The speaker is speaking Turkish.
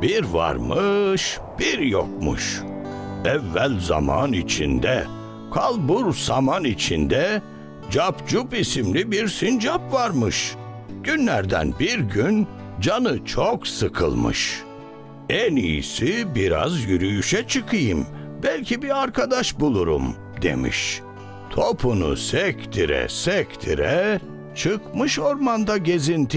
Bir varmış, bir yokmuş. Evvel zaman içinde, kalbur saman içinde, Capcup isimli bir sincap varmış. Günlerden bir gün canı çok sıkılmış. En iyisi biraz yürüyüşe çıkayım, belki bir arkadaş bulurum demiş. Topunu sektire sektire çıkmış ormanda gezinti.